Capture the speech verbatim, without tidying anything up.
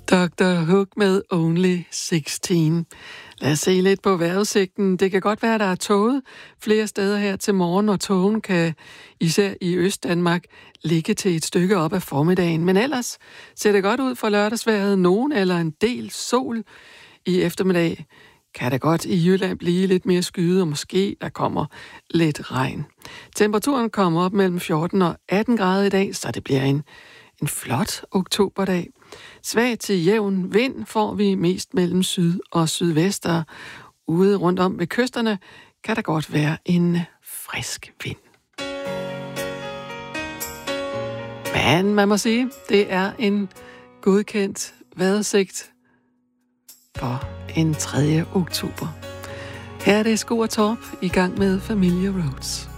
doktor Hook med Only seksten. Lad os se lidt på vejrudsigten. Det kan godt være, at der er tåget flere steder her til morgen, og tågen kan især i Østdanmark ligge til et stykke op af formiddagen. Men ellers ser det godt ud for lørdagsvejret. Nogen eller en del sol i eftermiddag. Kan det godt i Jylland blive lidt mere skyet, og måske der kommer lidt regn. Temperaturen kommer op mellem fjorten og atten grader i dag, så det bliver en, en flot oktoberdag. Svag til jævn vind får vi mest mellem syd og sydvest, og ude rundt om ved kysterne kan der godt være en frisk vind. Men man må sige, det er en godkendt vejrudsigt for en tredje oktober. Her er det Sko og Torp i gang med Familie Rhodes.